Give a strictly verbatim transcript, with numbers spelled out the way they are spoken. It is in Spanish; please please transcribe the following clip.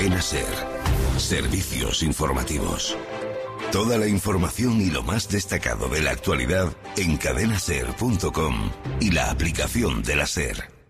Cadena Ser. Servicios informativos. Toda la información y lo más destacado de la actualidad en cadena ser punto com y la aplicación de la Ser.